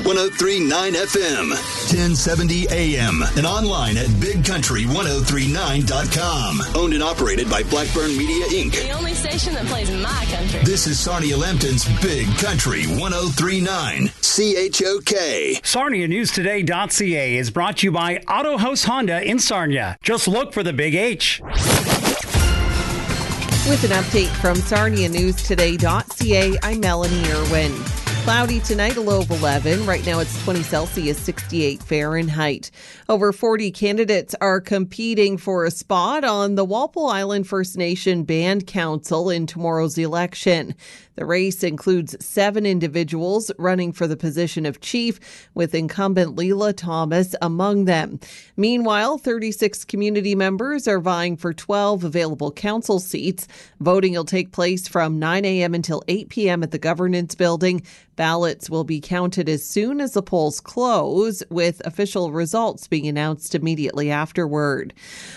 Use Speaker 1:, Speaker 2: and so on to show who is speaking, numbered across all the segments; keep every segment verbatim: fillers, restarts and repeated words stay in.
Speaker 1: one oh three point nine F M, ten seventy A M, and online at big country ten thirty-nine dot com. Owned and operated by Blackburn Media, Incorporated.
Speaker 2: The only station that plays my country.
Speaker 1: This is Sarnia Lambton's Big Country ten thirty-nine C H O K.
Speaker 3: Sarnia News Today dot C A is brought to you by Auto House Honda in Sarnia. Just look for the Big H.
Speaker 4: With an update from Sarnia News Today dot C A, I'm Melanie Irwin. Cloudy tonight, a low of eleven. Right now it's twenty Celsius, sixty-eight Fahrenheit. Over forty candidates are competing for a spot on the Walpole Island First Nation Band Council in tomorrow's election. The race includes seven individuals running for the position of chief, with incumbent Leela Thomas among them. Meanwhile, thirty-six community members are vying for twelve available council seats. Voting will take place from nine a.m. until eight p.m. at the Governance Building. Ballots will be counted as soon as the polls close, with official results being announced immediately afterward.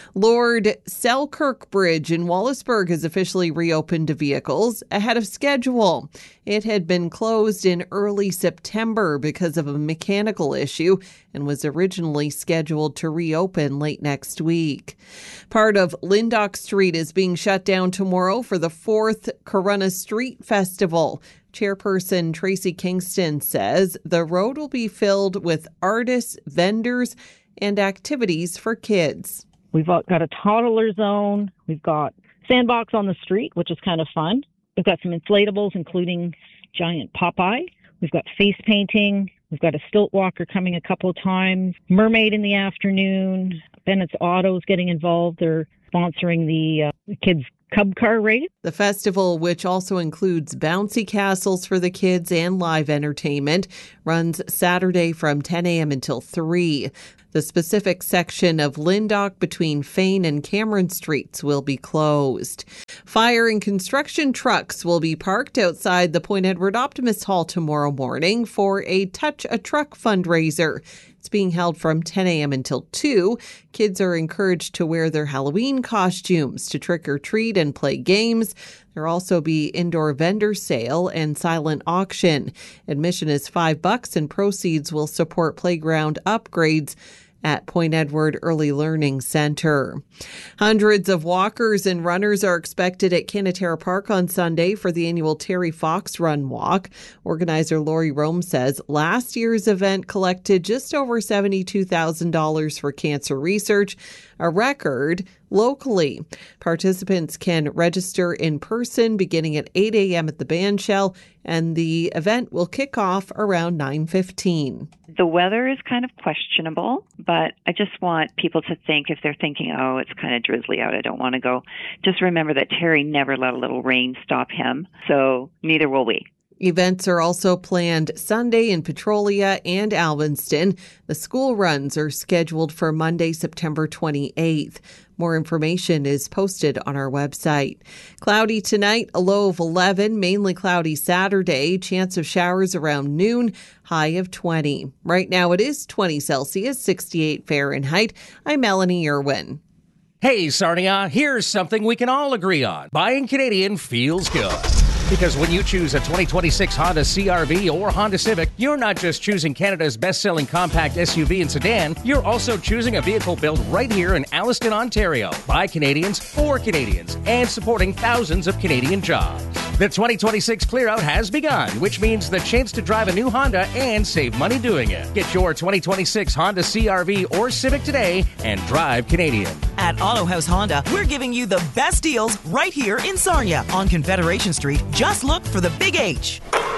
Speaker 4: Lord Selkirk Bridge in Wallaceburg has officially reopened to vehicles ahead of schedule. It had been closed in early September because of a mechanical issue and was originally scheduled to reopen late next week. Part of Lindock Street is being shut down tomorrow for the fourth Corunna Street Festival. Chairperson Tracy Kingston says the road will be filled with artists, vendors, and activities for kids.
Speaker 5: We've got a toddler zone. We've got sandbox on the street, which is kind of fun. We've got some inflatables, including giant Popeye. We've got face painting. We've got a stilt walker coming a couple of times. Mermaid in the afternoon. Bennett's Auto's getting involved. They're sponsoring the uh, kids' Cub Car race.
Speaker 4: The festival, which also includes bouncy castles for the kids and live entertainment, runs Saturday from ten a.m. until three. The specific section of Lindock between Fane and Cameron Streets will be closed. Fire and construction trucks will be parked outside the Point Edward Optimist Hall tomorrow morning for a Touch a Truck fundraiser. It's being held from ten a.m. until two. Kids are encouraged to wear their Halloween costumes to trick or treat and play games. There'll also be indoor vendor sale and silent auction. Admission is five bucks and proceeds will support playground upgrades at Point Edward Early Learning Center. Hundreds of walkers and runners are expected at Canatera Park on Sunday for the annual Terry Fox Run Walk. Organizer Lori Rome says last year's event collected just over seventy-two thousand dollars for cancer research, a record locally. Participants can register in person beginning at eight a.m. at the bandshell, and the event will kick off around nine fifteen.
Speaker 6: The weather is kind of questionable, but I just want people to think, if they're thinking, oh, it's kind of drizzly out, I don't want to go, just remember that Terry never let a little rain stop him, so neither will we.
Speaker 4: Events are also planned Sunday in Petrolia and Alvinston. The school runs are scheduled for Monday, September twenty-eighth. More information is posted on our website. Cloudy tonight, a low of eleven, mainly cloudy Saturday. Chance of showers around noon, high of twenty. Right now it is twenty Celsius, sixty-eight Fahrenheit. I'm Melanie Irwin.
Speaker 7: Hey, Sarnia, here's something we can all agree on. Buying Canadian feels good. Because when you choose a twenty twenty-six Honda C R V or Honda Civic, you're not just choosing Canada's best-selling compact S U V and sedan, you're also choosing a vehicle built right here in Alliston, Ontario, by Canadians for Canadians, and supporting thousands of Canadian jobs. The twenty twenty-six clear-out has begun, which means the chance to drive a new Honda and save money doing it. Get your twenty twenty-six Honda C R V or Civic today and drive Canadian.
Speaker 8: At Auto House Honda, we're giving you the best deals right here in Sarnia on Confederation Street. Just look for the Big H.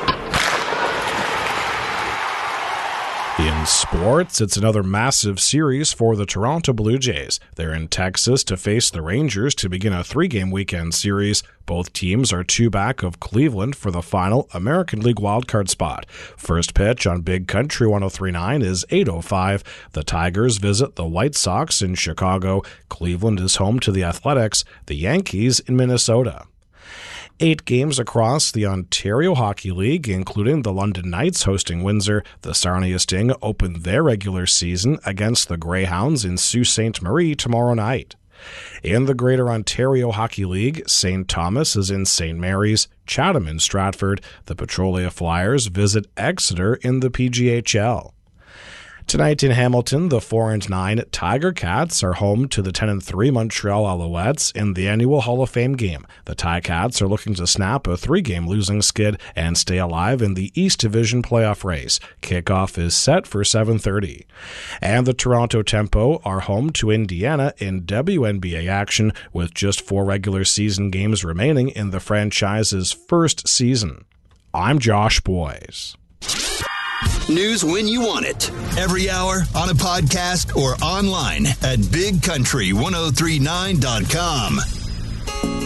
Speaker 9: In sports, it's another massive series for the Toronto Blue Jays. They're in Texas to face the Rangers to begin a three-game weekend series. Both teams are two back of Cleveland for the final American League wildcard spot. First pitch on Big Country ten thirty-nine is eight oh five. The Tigers visit the White Sox in Chicago. Cleveland is home to the Athletics, the Yankees in Minnesota. Eight games across the Ontario Hockey League, including the London Knights hosting Windsor. The Sarnia Sting open their regular season against the Greyhounds in Sault Ste. Marie tomorrow night. In the Greater Ontario Hockey League, Saint Thomas is in Saint Mary's, Chatham in Stratford. The Petrolia Flyers visit Exeter in the P G H L. Tonight in Hamilton, the four and nine Tiger Cats are home to the ten and three Montreal Alouettes in the annual Hall of Fame game. The Ticats are looking to snap a three-game losing skid and stay alive in the East Division playoff race. Kickoff is set for seven thirty. And the Toronto Tempo are home to Indiana in W N B A action with just four regular season games remaining in the franchise's first season. I'm Josh Boyes.
Speaker 1: News when you want it. Every hour on a podcast or online at big country ten thirty-nine dot com.